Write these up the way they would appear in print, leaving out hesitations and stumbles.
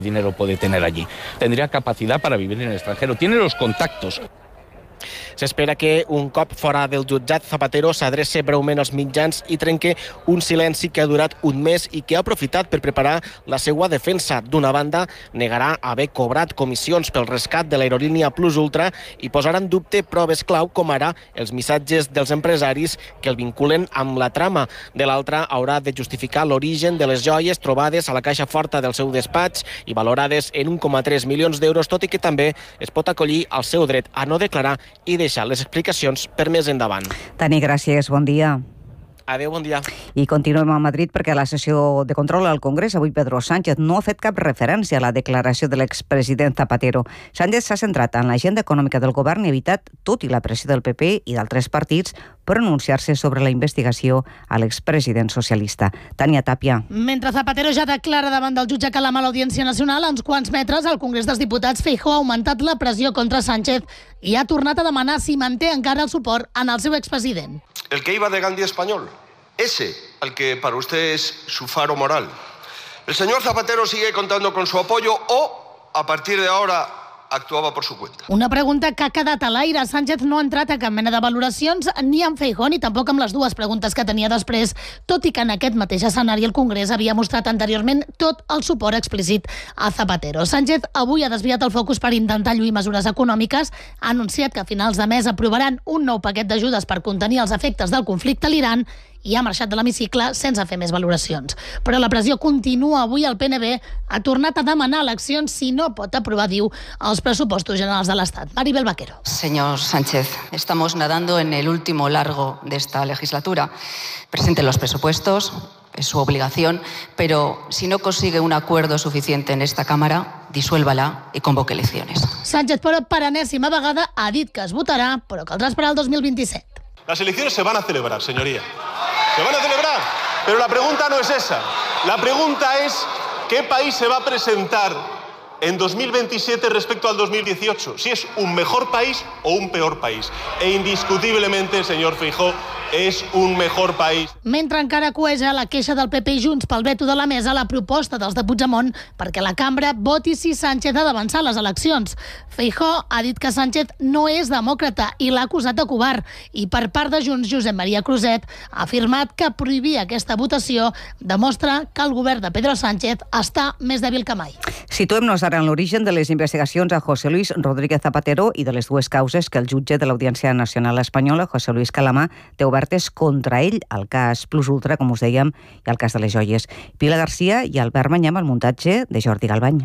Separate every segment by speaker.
Speaker 1: dinero puede tener allí. Tendría capacidad para vivir en el extranjero. Tiene los contactos.
Speaker 2: S'espera que un cop fora del jutjat, Zapatero s'adreci breument als mitjans i trenque un silenci que ha durat un mes i que ha aprofitat per preparar la seva defensa. D'una banda, negarà haver cobrat comissions pel rescat de l'aerolínia Plus Ultra i posarà en dubte proves clau com ara els missatges dels empresaris que el vinculen amb la trama. De l'altra, haurà de justificar l'origen de les joies trobades a la caixa forta del seu despatx i valorades en 1,3 milions d'euros, tot i que també es pot acollir al seu dret a no declarar i deixar les explicacions per més endavant.
Speaker 3: Tani, gràcies. Bon dia.
Speaker 2: Adéu, bon dia.
Speaker 3: I continuem a Madrid perquè a la sessió de control al Congrés avui Pedro Sánchez no ha fet cap referència a la declaració de l'expresident Zapatero. Sánchez s'ha centrat en l'agenda econòmica del govern i ha evitat, tot i la pressió del PP i d'altres partits, pronunciar-se sobre la investigació a l'expresident socialista. Tània Tàpia.
Speaker 4: Mentre Zapatero ja declara davant del jutge Calam a l'Audiència Nacional, a uns quants metres al Congrés dels Diputats, Feijóo ha augmentat la pressió contra Sánchez i ha tornat a demanar si manté encara el suport en el seu expresident.
Speaker 5: El que iba de Gandhi español, ese al que para usted es su faro moral. El señor Zapatero sigue contando con su apoyo o, a partir de ahora, actuava por su cuenta.
Speaker 4: Una pregunta que ha quedat a l'aire. Sánchez no ha entrat a cap mena de valoracions ni amb Feijóo ni tampoc amb les dues preguntes que tenia després, tot i que en aquest mateix escenari el Congrés havia mostrat anteriorment tot el suport explícit a Zapatero. Sánchez avui ha desviat el focus per intentar lluir mesures econòmiques, ha anunciat que a finals de mes aprovaran un nou paquet d'ajudes per contenir els efectes del conflicte a l'Iran i ha marxat de l'hemicicle sense fer més valoracions. Però la pressió continua. Avui el PNB ha tornat a demanar eleccions si no pot aprovar, diu, els pressupostos generals de l'Estat. Maribel Vaquero.
Speaker 6: Señor Sánchez, estamos nadando en el último largo de esta legislatura. Presente los presupuestos, es su obligación, pero si no consigue un acuerdo suficiente en esta Cámara, disuélvala y convoque elecciones.
Speaker 4: Sánchez, però per enèsima vegada, ha dit que es votarà, però caldrà esperar el 2027.
Speaker 7: Las elecciones se van a celebrar, señoría. Se van a celebrar, pero la pregunta no es esa. La pregunta es ¿qué país se va a presentar en 2027 respecto al 2018? Si es un mejor país o un peor país. E indiscutiblemente, señor Feijóo, és un mejor país.
Speaker 4: Mentre encara cueja la queixa del PP i Junts pel veto de la mesa, la proposta dels de Puigdemont perquè la cambra voti si Sánchez ha d'avançar les eleccions. Feijóo ha dit que Sánchez no és demòcrata i l'ha acusat de covard. I per part de Junts, Josep Maria Cruzet ha afirmat que prohibir aquesta votació demostra que el govern de Pedro Sánchez està més dèbil que mai.
Speaker 3: Situem-nos ara en l'origen de les investigacions a José Luis Rodríguez Zapatero i de les dues causes que el jutge de l'Audiència Nacional Espanyola, José Luis Calamà, té obertes contra ell, el cas Plus Ultra, com us dèiem, i el cas de les joies. Pilar Garcia i Albert Manyà amb el muntatge de Jordi Galbany.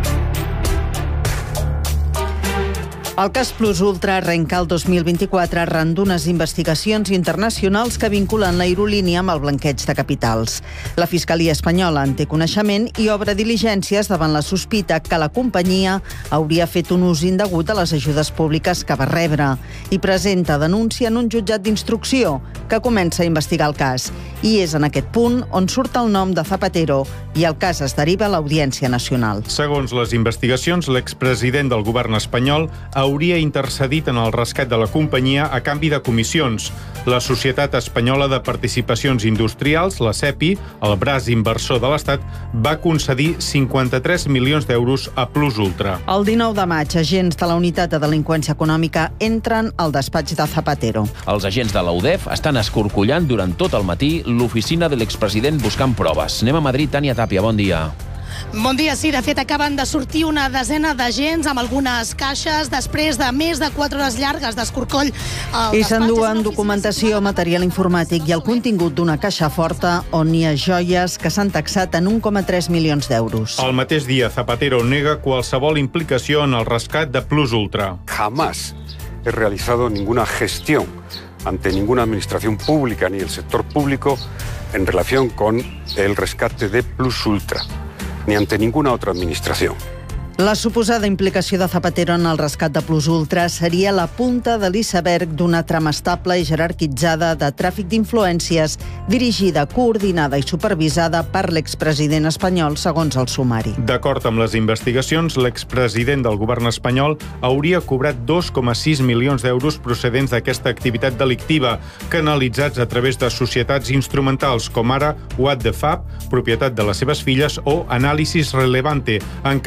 Speaker 8: El cas Plus Ultra arrenca el 2024 arran d'unes investigacions internacionals que vinculen l'aerolínia amb el blanqueig de capitals. La Fiscalia espanyola en té coneixement i obre diligències davant la sospita que la companyia hauria fet un ús indegut de les ajudes públiques que va rebre i presenta denúncia en un jutjat d'instrucció que comença a investigar el cas. I és en aquest punt on surt el nom de Zapatero i el cas es deriva a l'Audiència Nacional.
Speaker 9: Segons les investigacions, l'expresident del govern espanyol hauria intercedit en el rescat de la companyia a canvi de comissions. La Societat Espanyola de Participacions Industrials, la SEPI, el braç inversor de l'Estat, va concedir 53 milions d'euros a Plus Ultra.
Speaker 8: El 19 de maig, agents de la Unitat de Delinqüència Econòmica entren al despatx de Zapatero.
Speaker 10: Els agents de la UDEF estan escorcollant durant tot el matí l'oficina de l'expresident buscant proves. Anem a Madrid, Tània Tàpia, bon dia.
Speaker 4: Bon dia, sí, de fet acaben de sortir una desena d'agents amb algunes caixes després de més de 4 hores llargues d'escorcoll.
Speaker 8: I s'enduen documentació, material informàtic i el contingut d'una caixa forta on hi ha joies que s'han taxat en 1,3 milions d'euros.
Speaker 9: El mateix dia, Zapatero nega qualsevol implicació en el rescat de Plus Ultra.
Speaker 11: Jamás he realizado ninguna gestión ante ninguna administración pública ni el sector público en relación con el rescate de Plus Ultra, ni ante ninguna otra administración.
Speaker 8: La suposada implicació de Zapatero en el rescat de Plus Ultra seria la punta de l'iceberg d'una trama estable i jerarquitzada de tràfic d'influències dirigida, coordinada i supervisada per l'expresident espanyol, segons el sumari.
Speaker 9: D'acord amb les investigacions, l'expresident del govern espanyol hauria cobrat 2,6 milions d'euros procedents d'aquesta activitat delictiva, canalitzats a través de societats instrumentals com ara What the Fab, propietat de les seves filles, o Análisis Relevante, en